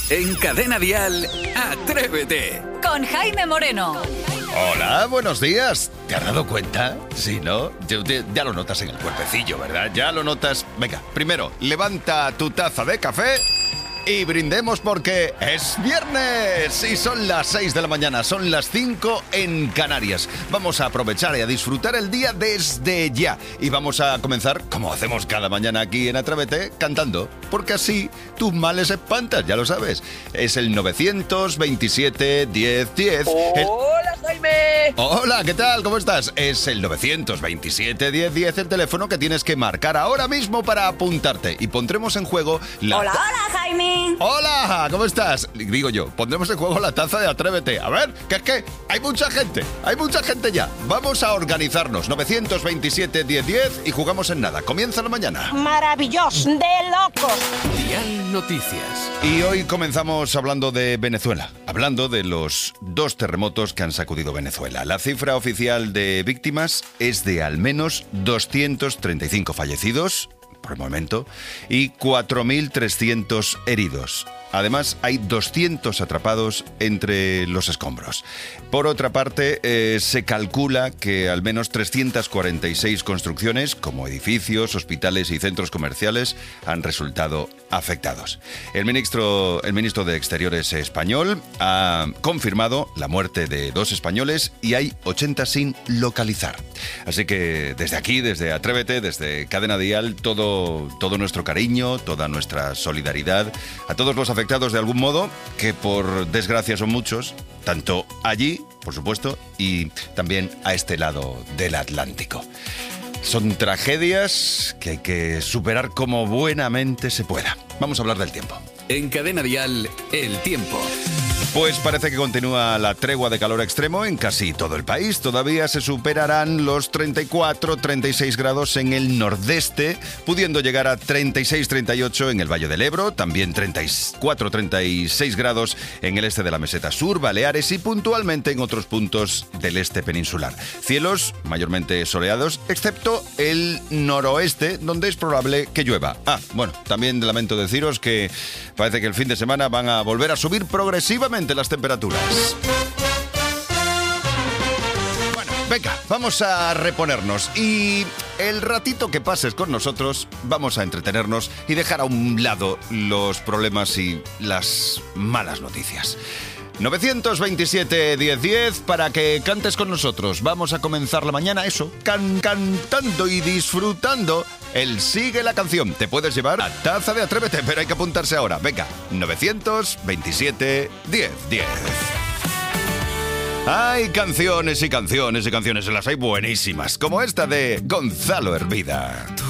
En Cadena Dial, Atrévete. Con Jaime Moreno. Hola, buenos días. ¿Te has dado cuenta? Sí, ¿no? Ya lo notas en el cuerpecillo, ¿verdad? Ya lo notas. Venga, primero, levanta tu taza de café y brindemos porque es viernes y son las 6 de la mañana, son las 5 en Canarias. Vamos a aprovechar y a disfrutar el día desde ya. Y vamos a comenzar, como hacemos cada mañana aquí en Atrévete, cantando. Porque así tus males espantas, ya lo sabes. Es el 927 10 10. ¡Hola, Jaime! Hola, ¿qué tal? ¿Cómo estás? Es el 927 10 10 el teléfono que tienes que marcar ahora mismo para apuntarte. Y pondremos en juego la... Hola, Jaime. ¡Hola! ¿Cómo estás? Digo yo, pondremos en juego la taza de Atrévete. A ver, que es que hay mucha gente ya. Vamos a organizarnos. 927 10 10 y jugamos en nada. Comienza la mañana. Maravilloso, de locos. Dial Noticias. Y hoy comenzamos hablando de Venezuela, hablando de los 2 terremotos que han sacudido Venezuela. La cifra oficial de víctimas es de al menos 235 fallecidos por el momento y 4.300 heridos. Además, hay 200 atrapados entre los escombros. Por otra parte, se calcula que al menos 346 construcciones, como edificios, hospitales y centros comerciales, han resultado afectados. El ministro de Exteriores español ha confirmado la muerte de 2 españoles y hay 80 sin localizar. Así que desde aquí, desde Atrévete, desde Cadena Dial, todo nuestro cariño, toda nuestra solidaridad a todos los afectados de algún modo, que por desgracia son muchos, tanto allí, por supuesto, y también a este lado del Atlántico. Son tragedias que hay que superar como buenamente se pueda. Vamos a hablar del tiempo. En Cadena Dial, el tiempo. Pues parece que continúa la tregua de calor extremo en casi todo el país. Todavía se superarán los 34-36 grados en el nordeste, pudiendo llegar a 36-38 en el Valle del Ebro, también 34-36 grados en el este de la meseta sur, Baleares y puntualmente en otros puntos del este peninsular. Cielos mayormente soleados, excepto el noroeste, donde es probable que llueva. Bueno, también lamento deciros que parece que el fin de semana van a volver a subir progresivamente las temperaturas. Bueno, venga, vamos a reponernos y el ratito que pases con nosotros vamos a entretenernos y dejar a un lado los problemas y las malas noticias. 927 10 10 para que cantes con nosotros. Vamos a comenzar la mañana cantando y disfrutando el Sigue la Canción. Te puedes llevar a taza de Atrévete, pero hay que apuntarse ahora. Venga, 927 10 10. Hay canciones y canciones y canciones, las hay buenísimas, como esta de Gonzalo Hervida.